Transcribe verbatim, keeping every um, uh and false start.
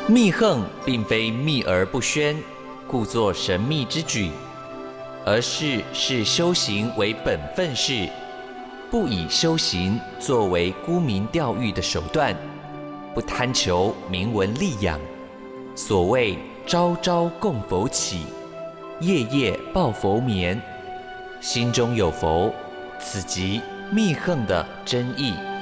密横并非秘而不宣，故作神秘之举，而是视修行为本分事，不以修行作为沽名钓誉的手段，不贪求名闻利养。所谓朝朝供佛起，夜夜抱佛眠，心中有佛，此即密横的真意。